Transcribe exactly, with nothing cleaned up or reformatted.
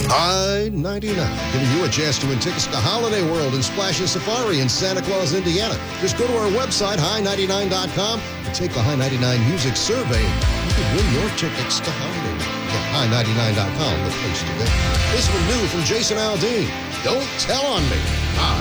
I ninety-nine, giving you a chance to win tickets to Holiday World and Splash and Safari in Santa Claus, Indiana. Just go to our website, high ninety-nine dot com, and take the High ninety-nine Music Survey. You can win your tickets to Holiday World. Get high ninety-nine dot com, the place to go. This one new from Jason Aldean. Don't tell on me.